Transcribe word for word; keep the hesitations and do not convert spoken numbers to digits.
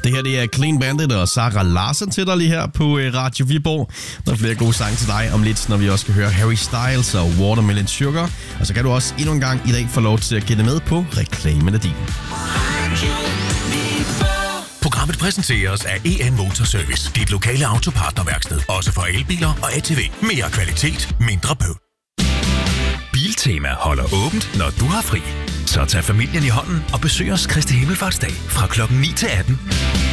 Det her det er Clean Bandit og Sarah Larsen til dig lige her på Radio Viborg. Der er flere gode sange til dig om lidt, når vi også skal høre Harry Styles og Watermelon Sugar. Og så kan du også endnu en gang i dag få lov til at gætte med på reklamen af din. Programmet præsenteres af E N Motorservice, dit lokale autopartnerværksted. Også for elbiler og A T V. Mere kvalitet, mindre bøv. Biltema holder åbent, når du har fri. Så tag familien i hånden og besøg os Kristi Himmelfartsdag fra klokken ni til atten.